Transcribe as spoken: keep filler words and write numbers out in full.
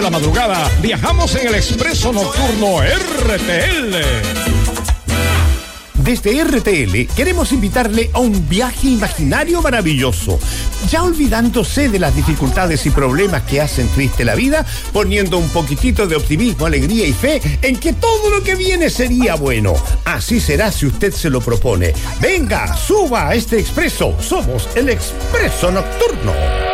La madrugada viajamos en el expreso nocturno R T L. Desde R T L queremos invitarle a un viaje imaginario maravilloso, ya olvidándose de las dificultades y problemas que hacen triste la vida, poniendo un poquitito de optimismo, alegría y fe en que todo lo que viene sería bueno. Así será si usted se lo propone. Venga, suba a este expreso. Somos el Expreso Nocturno.